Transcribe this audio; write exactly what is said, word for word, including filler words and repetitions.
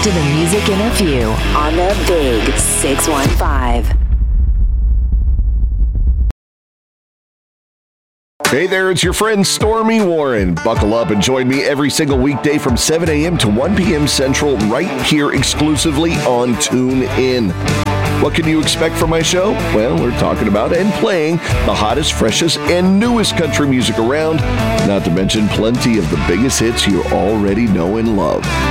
to the Music Interview on the Big six one five. Hey there, it's your friend Stormy Warren. Buckle up and join me every single weekday from seven a.m. to one p.m. Central right here exclusively on TuneIn. What can you expect from my show? Well, we're talking about and playing the hottest, freshest, and newest country music around, not to mention plenty of the biggest hits you already know and love.